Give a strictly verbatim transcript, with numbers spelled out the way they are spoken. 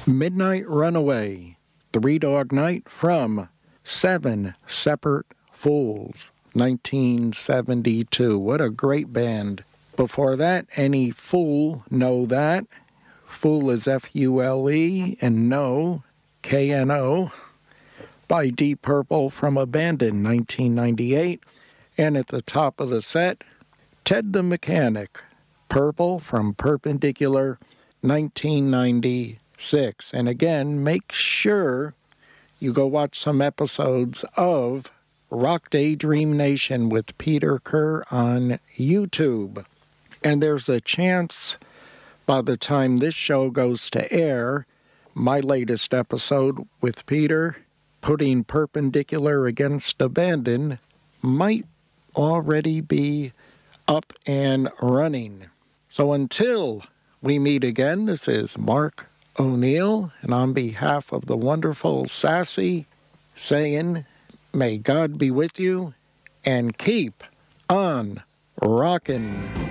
Midnight Runaway, Three Dog Night from Seven Separate Fools, nineteen seventy-two. What a great band. Before that, Any Fool Know That. Fool is F U L E and No, K N O, by Deep Purple from Abandon, nineteen ninety-eight. And at the top of the set, Ted the Mechanic, Purple from Perpendicular, nineteen ninety-six. And again, make sure you go watch some episodes of Rock Daydream Nation with Peter Kerr on YouTube. And there's a chance by the time this show goes to air, my latest episode with Peter, putting Perpendicular against Abandon, might already be up and running. So until we meet again, this is Mark O'Neill, and on behalf of the wonderful Sassy, saying, may God be with you, and keep on rockin'.